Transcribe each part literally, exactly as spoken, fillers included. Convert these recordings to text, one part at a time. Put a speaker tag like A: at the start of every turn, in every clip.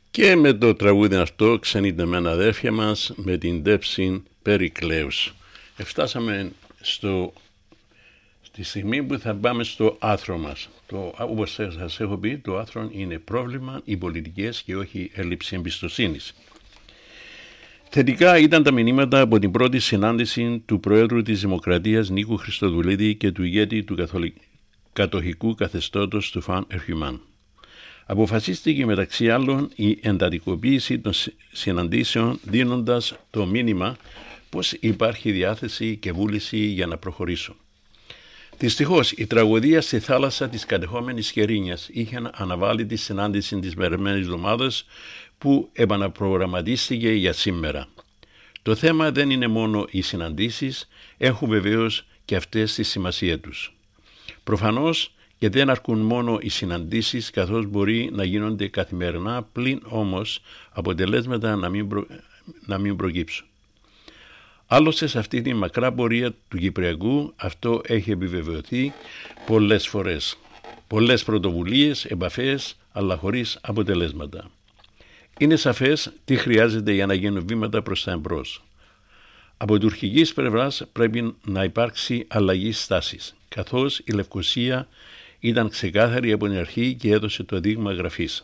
A: Και με το τραγούδι αυτό ξενιτεμένα αδέρφια μας με την Δεύση Περικλέους. Εφτάσαμε στο, στη στιγμή που θα πάμε στο άθρο μας. Το, όπως σας έχω πει, το άθρο είναι πρόβλημα οι πολιτικές και όχι έλλειψη εμπιστοσύνης. Θετικά ήταν τα μηνύματα από την πρώτη συνάντηση του Προέδρου της Δημοκρατίας Νίκου Χριστοδουλίδη και του ηγέτη του καθολικ... κατοχικού καθεστώτος του Φαν Ερχημάν. Αποφασίστηκε μεταξύ άλλων η εντατικοποίηση των συναντήσεων, δίνοντας το μήνυμα πως υπάρχει διάθεση και βούληση για να προχωρήσουν. Δυστυχώς, η τραγωδία στη θάλασσα της κατεχόμενης Χερίνιας είχε αναβάλει τη συνάντηση της περασμένης εβδομάδας που επαναπρογραμματίστηκε για σήμερα. Το θέμα δεν είναι μόνο οι συναντήσεις, έχουν βεβαίως και αυτές τη σημασία τους. Προφανώς και δεν αρκούν μόνο οι συναντήσεις, καθώς μπορεί να γίνονται καθημερινά, πλην όμως αποτελέσματα να μην, προ... να μην προκύψουν. Άλλωστε, σε αυτή τη μακρά πορεία του Κυπριακού αυτό έχει επιβεβαιωθεί πολλές φορές. Πολλές πρωτοβουλίες, επαφές, αλλά χωρίς αποτελέσματα. Είναι σαφές τι χρειάζεται για να γίνουν βήματα προς τα εμπρός. Από τουρκικής πλευράς πρέπει να υπάρξει αλλαγή στάσης, καθώς η Λευκοσία ήταν ξεκάθαρη από την αρχή και έδωσε το δείγμα γραφής.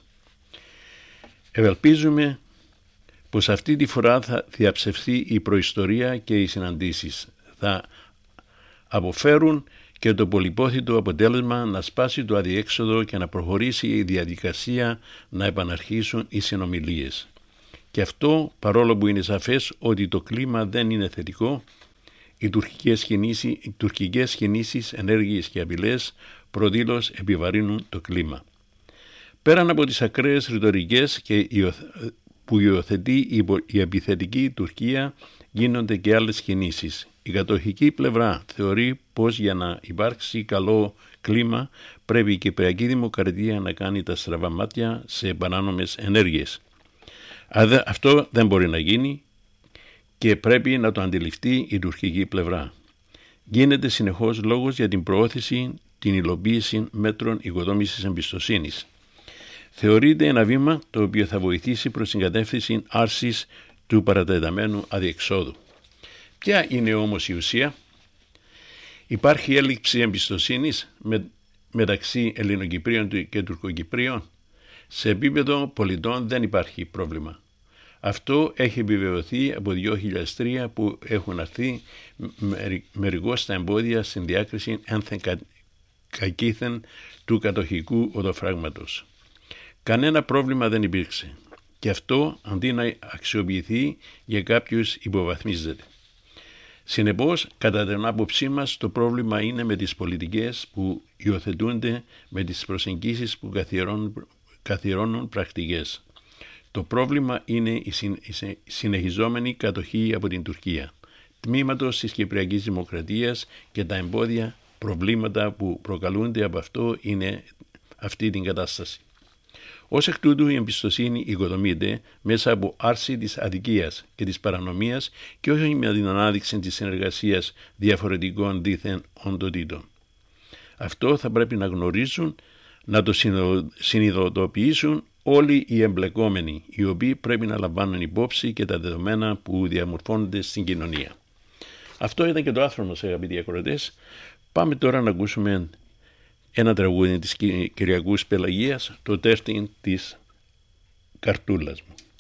A: Ευελπίζουμε πως αυτή τη φορά θα διαψευθεί η προϊστορία και οι συναντήσεις. Θα αποφέρουν και το πολυπόθητο αποτέλεσμα να σπάσει το αδιέξοδο και να προχωρήσει η διαδικασία να επαναρχίσουν οι συνομιλίες. Και αυτό παρόλο που είναι σαφές ότι το κλίμα δεν είναι θετικό, οι τουρκικές κινήσεις, οι τουρκικές κινήσεις, ενέργειες και απειλές προδήλως επιβαρύνουν το κλίμα. Πέραν από τις ακραίες ρητορικές και που υιοθετεί η επιθετική Τουρκία, γίνονται και άλλες κινήσεις. Η κατοχική πλευρά θεωρεί πως για να υπάρξει καλό κλίμα πρέπει η Κυπριακή Δημοκρατία να κάνει τα στραβά μάτια σε παράνομες ενέργειες. Αυτό δεν μπορεί να γίνει και πρέπει να το αντιληφθεί η τουρκική πλευρά. Γίνεται συνεχώς λόγος για την προώθηση, την υλοποίηση μέτρων οικοδόμησης εμπιστοσύνης. Θεωρείται ένα βήμα το οποίο θα βοηθήσει προς την κατεύθυνση άρσης του παρατεταμένου αδιεξόδου. Ποια είναι όμως η ουσία? Υπάρχει έλλειψη εμπιστοσύνης με, μεταξύ Ελληνοκυπρίων και Τουρκοκυπρίων. Σε επίπεδο πολιτών δεν υπάρχει πρόβλημα. Αυτό έχει επιβεβαιωθεί από δύο χιλιάδες τρία που έχουν αρθεί μερικώς τα εμπόδια στην διάκριση ένθεν κα, κακήθεν του κατοχικού οδοφράγματος. Κανένα πρόβλημα δεν υπήρξε και αυτό αντί να αξιοποιηθεί για κάποιους υποβαθμίζεται. Συνεπώς, κατά την άποψή μας, το πρόβλημα είναι με τις πολιτικές που υιοθετούνται, με τις προσεγγίσεις που καθιερώνουν, καθιερώνουν πρακτικές. Το πρόβλημα είναι η συνεχιζόμενη κατοχή από την Τουρκία, τμήματος της Κυπριακής Δημοκρατίας, και τα εμπόδια προβλήματα που προκαλούνται από αυτό είναι αυτή την κατάσταση. Ως εκ τούτου η εμπιστοσύνη οικοδομείται μέσα από άρση της αδικίας και της παρανομίας και όχι με την ανάδειξη της συνεργασίας διαφορετικών δίθεν οντοτήτων. Αυτό θα πρέπει να γνωρίζουν, να το συνειδητοποιήσουν όλοι οι εμπλεκόμενοι, οι οποίοι πρέπει να λαμβάνουν υπόψη και τα δεδομένα που διαμορφώνονται στην κοινωνία. Αυτό ήταν και το άρθρο μας, αγαπητοί ακροατές. Πάμε τώρα να ακούσουμε ένα τραγούδι της Κυριακούς Πελαγίας, το τέρτιν της Καρτούλας μου.